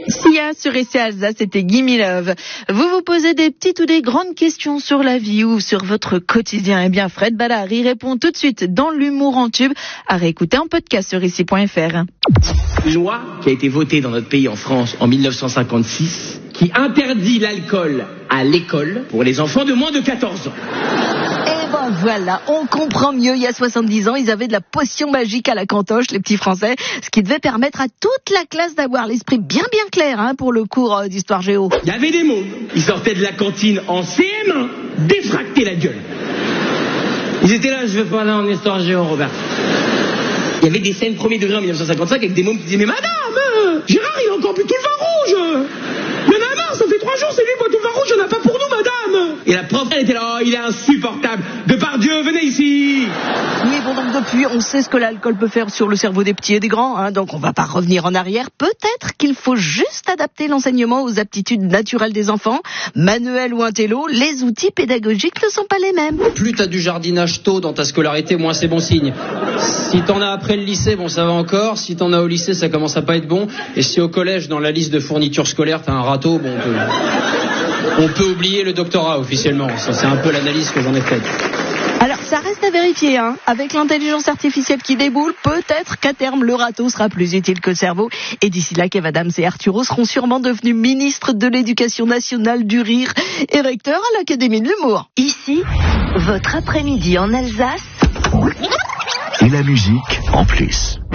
Sia sur RCI Alsace, c'était Gimme Love. Vous vous posez des petites ou des grandes questions sur la vie ou sur votre quotidien. Eh bien, Fred Ballard y répond tout de suite dans l'humour en tube, à réécouter en podcast sur ici.fr. Une loi qui a été votée dans notre pays en France en 1956 qui interdit l'alcool à l'école pour les enfants de moins de 14 ans. Et ben voilà, on comprend mieux. Il y a 70 ans, ils avaient de la potion magique à la cantoche, les petits Français, ce qui devait permettre à toute la classe d'avoir l'esprit bien clair pour le cours d'histoire géo. Il y avait des mômes, ils sortaient de la cantine en CM1, défractés la gueule. Ils étaient là, je veux pas aller en histoire géo, Robert. Il y avait des scènes premier degré en 1955 avec des mômes qui disaient « Mais madame, Gérard, il a encore bu tout le vin rouge. Il y en a marre, ça fait 3 jours, c'est lui qui boit tout le vin rouge, il n'y en a pas pour nous, madame. » Et la prof, elle était là « Oh, il est insupportable. Depardieu, venez ici. » Oui, bon, donc depuis, on sait ce que l'alcool peut faire sur le cerveau des petits et des grands, donc on va pas revenir en arrière. Peut-être qu'il faut juste adapter l'enseignement aux aptitudes naturelles des enfants. Manuel ou intello, les outils pédagogiques ne sont pas les mêmes. Plus t'as du jardinage tôt dans ta scolarité, moins c'est bon signe. Si t'en as après le lycée, bon ça va encore. Si t'en as au lycée, ça commence à pas être bon. Et si au collège, dans la liste de fournitures scolaires, t'as un râteau, bon, on peut oublier le doctorat officiellement. Ça, c'est un peu l'analyse que j'en ai faite. Alors, ça reste à vérifier, Avec l'intelligence artificielle qui déboule, peut-être qu'à terme, le râteau sera plus utile que le cerveau. Et d'ici là, Kev Adams et Arturo seront sûrement devenus ministres de l'Éducation nationale du rire et recteurs à l'Académie de l'humour. Ici, votre après-midi en Alsace. Et la musique en plus.